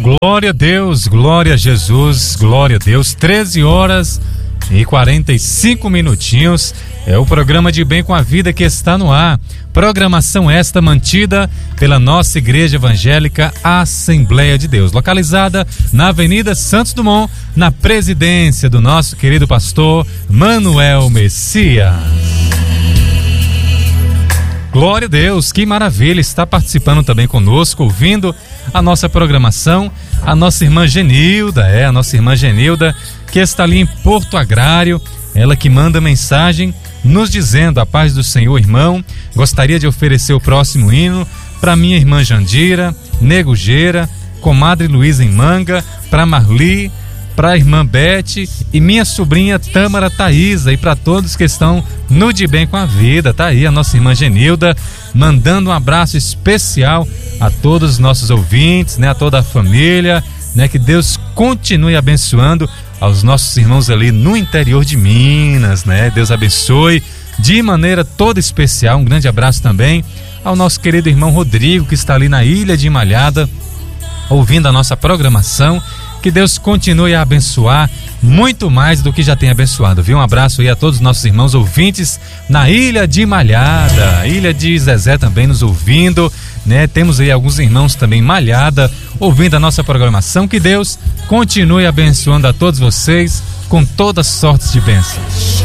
Glória a Deus, glória a Jesus, glória a Deus. 13h45. É o programa de Bem com a Vida que está no ar. Programação esta mantida pela nossa Igreja Evangélica Assembleia de Deus, localizada na Avenida Santos Dumont, na presidência do nosso querido pastor Manuel Messias. Glória a Deus, que maravilha, está participando também conosco, ouvindo a nossa programação, a nossa irmã Genilda, que está ali em Porto Agrário, ela que manda mensagem nos dizendo: a paz do Senhor, irmão, gostaria de oferecer o próximo hino para minha irmã Jandira, Nego Geira, comadre Luísa em Manga, para Marli, para a irmã Bete e minha sobrinha Tâmara Thaísa, e para todos que estão no De Bem com a Vida. Tá aí a nossa irmã Genilda mandando um abraço especial a todos os nossos ouvintes, a toda a família, que Deus continue abençoando aos nossos irmãos ali no interior de Minas, Deus abençoe de maneira toda especial. Um grande abraço também ao nosso querido irmão Rodrigo, que está ali na Ilha de Malhada ouvindo a nossa programação. Que Deus continue a abençoar muito mais do que já tem abençoado, viu? Um abraço aí a todos os nossos irmãos ouvintes na Ilha de Malhada, Ilha de Zezé também nos ouvindo, Temos aí alguns irmãos também em Malhada ouvindo a nossa programação. Que Deus continue abençoando a todos vocês com todas sortes de bênçãos.